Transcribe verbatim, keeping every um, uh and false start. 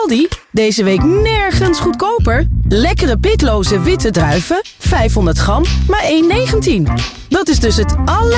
Aldi. Deze week nergens goedkoper. Lekkere pitloze witte druiven, vijfhonderd gram, maar één negentien. Dat is dus het aller